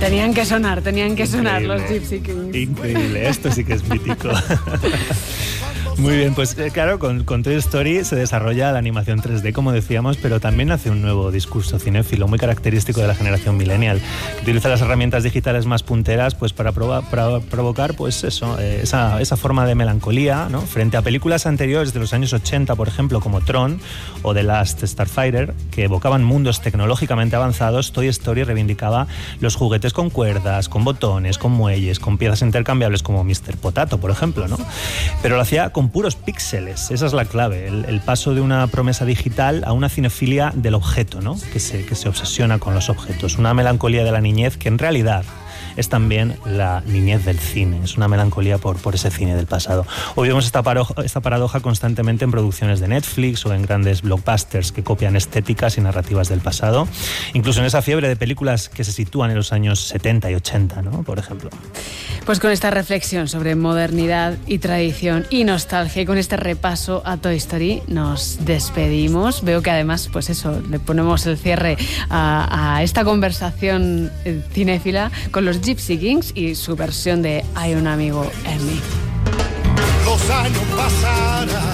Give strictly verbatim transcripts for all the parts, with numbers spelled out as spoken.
Tenían que sonar, tenían que sonar Increíble. los Gypsy Kings. Increíble, esto sí que es mítico. Muy bien, pues eh, claro, con, con Toy Story se desarrolla la animación tres D, como decíamos, pero también hace un nuevo discurso cinéfilo muy característico de la generación millennial, que utiliza las herramientas digitales más punteras pues para, proba, para provocar pues eso, eh, esa, esa forma de melancolía, ¿no? Frente a películas anteriores de los años ochenta, por ejemplo, como Tron o The Last Starfighter, que evocaban mundos tecnológicamente avanzados. Toy Story reivindicaba los juguetes con cuerdas, con botones, con muelles, con piezas intercambiables como míster Potato, por ejemplo, ¿no? Pero lo hacía con puros píxeles, esa es la clave, el, el paso de una promesa digital a una cinefilia del objeto, ¿no? Que se, que se obsesiona con los objetos, una melancolía de la niñez que en realidad es también la niñez del cine, es una melancolía por, por ese cine del pasado. Hoy vemos esta, paroja, esta paradoja constantemente en producciones de Netflix o en grandes blockbusters que copian estéticas y narrativas del pasado, incluso en esa fiebre de películas que se sitúan en los años setenta y ochenta, ¿no? Por ejemplo. Pues con esta reflexión sobre modernidad y tradición y nostalgia y con este repaso a Toy Story nos despedimos. Veo que además, pues eso, le ponemos el cierre a, a esta conversación cinéfila con los Gypsy Kings y su versión de Hay un amigo en mí. Los años pasarán,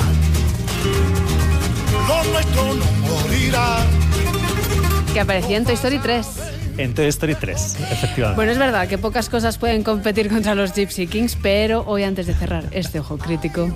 lo nuestro no morirá. Que aparecía en Toy Story tres. En Toy Story tres, efectivamente. Bueno, es verdad que pocas cosas pueden competir contra los Gypsy Kings, pero hoy, antes de cerrar este ojo crítico,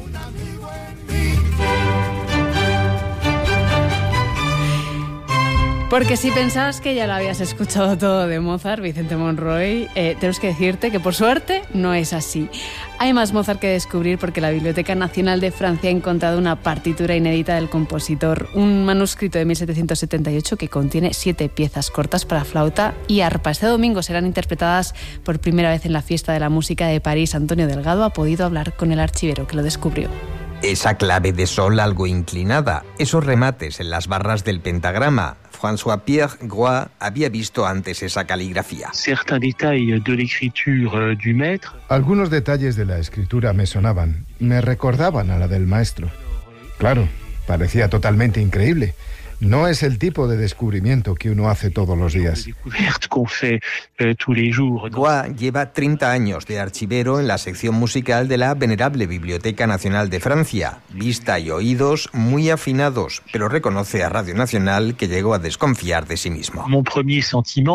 porque si pensabas que ya lo habías escuchado todo de Mozart, Vicente Monroy, eh, tenemos que decirte que por suerte no es así. Hay más Mozart que descubrir porque la Biblioteca Nacional de Francia ha encontrado una partitura inédita del compositor, un manuscrito de mil setecientos setenta y ocho que contiene siete piezas cortas para flauta y arpa. Este domingo serán interpretadas por primera vez en la Fiesta de la Música de París. Antonio Delgado ha podido hablar con el archivero que lo descubrió. Esa clave de sol algo inclinada, esos remates en las barras del pentagrama. François-Pierre Groy había visto antes esa caligrafía. Algunos detalles de la escritura me sonaban, me recordaban a la del maestro. Claro, parecía totalmente increíble. No es el tipo de descubrimiento que uno hace todos los días. Groy lleva treinta años de archivero en la sección musical de la venerable Biblioteca Nacional de Francia. Vista y oídos muy afinados, pero reconoce a Radio Nacional que llegó a desconfiar de sí mismo.